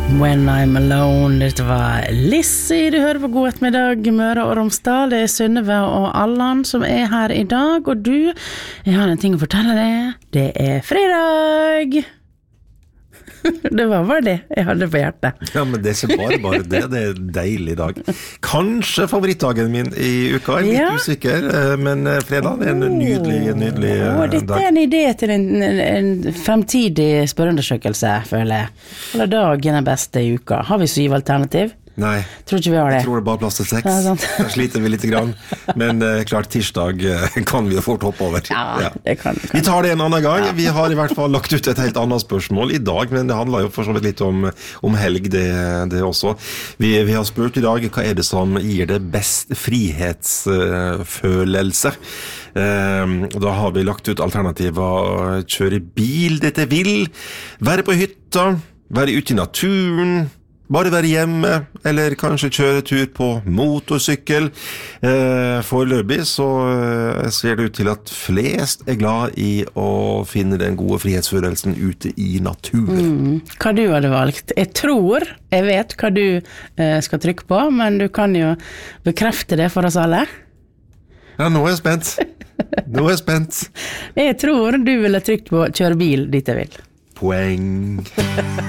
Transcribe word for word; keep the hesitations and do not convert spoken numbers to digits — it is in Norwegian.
When I'm alone, dette var Lissi, du hører på God ettermiddag, Møre og Romsdal, det er Synnøve og Allan som er her i dag, og du, jeg har en ting å fortelle deg, det er fredag! Det var bare det jeg hadde på hjertet. Ja, men det er ikke bare bare det, det er en deilig dag. Kanskje favorittdagen min i uka, jeg er litt ja. usikker, men fredag er en nydelig, nydelig oh, dag. Dette er en idé til en, en, en fremtidig spørreundersøkelse, føler jeg. Eller dagen er beste i uka. Har vi syv alternativ? Nei, tror ikke vi har det. Jeg tror det er bare plass til seks. Ja, Der sliter vi litt grann. Men eh, klart, tirsdag eh, kan vi jo fort hoppe over. Ja, ja. Det kan, kan. Vi tar det en annen gang. Ja. Vi har i hvert fall lagt ut et helt annet spørsmål i dag, men det handler jo for så vidt litt om, om helg, det, det også. Vi, vi har spurt i dag, hva er det som gir det best frihetsfølelse? Eh, da har vi lagt ut alternativer: kjøre bil dit jeg vil, være på hytta, være ute i naturen, bare være hjemme, eller kanskje kjøre tur på motorsykkel. Eh, foreløpig så ser det ut til at flest er glad i å finne den gode frihetsfølelsen ute i naturen. Mm. Hva du hadde valgt? Jeg tror, jeg vet hva du eh, skal trykke på, men du kan jo bekrefte det for oss alle. Ja, nå er jeg spent. Nå er jeg spent. Jeg tror du ville trykt på kjøre bil dit jeg vil. Poeng.